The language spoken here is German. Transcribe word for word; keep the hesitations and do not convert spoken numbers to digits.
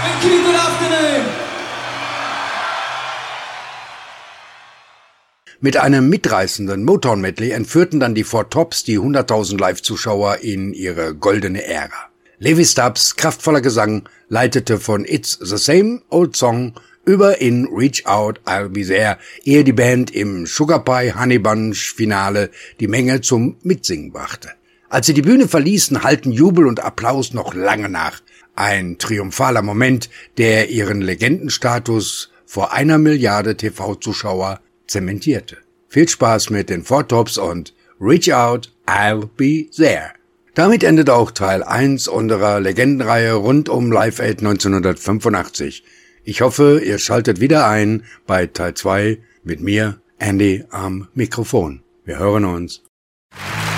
Thank you, good afternoon. Mit einem mitreißenden Motown-Medley entführten dann die Four Tops die hunderttausend Live-Zuschauer in ihre goldene Ära. Levi Stubbs kraftvoller Gesang leitete von It's the Same Old Song über in Reach Out, I'll Be There, ehe die Band im Sugar Pie Honey Bunch Finale die Menge zum Mitsingen brachte. Als sie die Bühne verließen, hallten Jubel und Applaus noch lange nach. Ein triumphaler Moment, der ihren Legendenstatus vor einer Milliarde T V-Zuschauer zementierte. Viel Spaß mit den Four Tops und Reach Out, I'll Be There. Damit endet auch Teil eins unserer Legendenreihe rund um Live Aid neunzehnhundertfünfundachtzig. Ich hoffe, ihr schaltet wieder ein bei Teil zwei mit mir, Andy, am Mikrofon. Wir hören uns.